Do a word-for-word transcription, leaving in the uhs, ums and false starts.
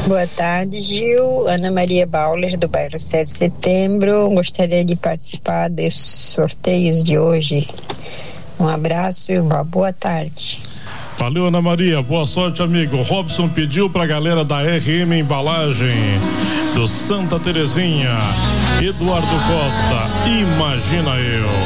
Boa tarde, Gil. Ana Maria Bauler, do bairro sete de Setembro. Gostaria de participar dos sorteios de hoje. Um abraço e uma boa tarde. Valeu, Ana Maria. Boa sorte, amigo. Robson pediu pra galera da R M Embalagem, do Santa Terezinha. Eduardo Costa, Imagina Eu.